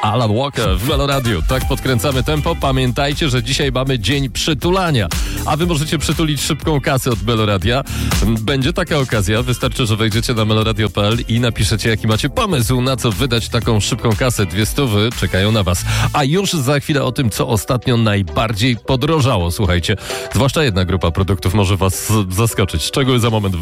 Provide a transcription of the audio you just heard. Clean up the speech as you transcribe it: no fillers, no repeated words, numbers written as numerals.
Alan Walker w Meloradiu. Tak podkręcamy tempo. Pamiętajcie, że dzisiaj mamy dzień przytulania, a wy możecie przytulić szybką kasę od Meloradia. Będzie taka okazja. Wystarczy, że wejdziecie na meloradio.pl i napiszecie, jaki macie pomysł, na co wydać taką szybką kasę. 200 czekają na was. A już za chwilę o tym, co ostatnio najbardziej podrożało. Słuchajcie, zwłaszcza jedna grupa produktów może was zaskoczyć. Szczegóły za moment.